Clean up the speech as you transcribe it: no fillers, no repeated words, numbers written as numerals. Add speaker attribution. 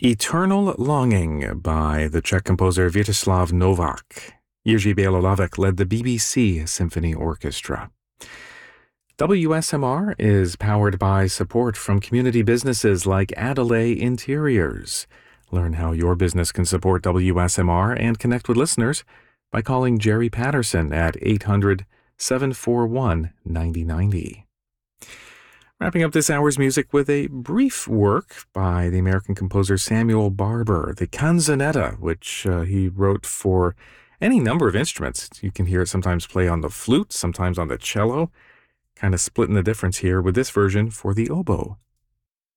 Speaker 1: Eternal Longing by the Czech composer Vítězslav Novák. Jiří Bělohlávek led the BBC Symphony Orchestra. WSMR is powered by support from community businesses like Adelaide Interiors. Learn how your business can support WSMR and connect with listeners by calling Jerry Patterson at 800-741-9090. Wrapping up this hour's music with a brief work by the American composer Samuel Barber, the Canzonetta, which he wrote for any number of instruments. You can hear it sometimes play on the flute, sometimes on the cello. Kind of splitting the difference here with this version for the oboe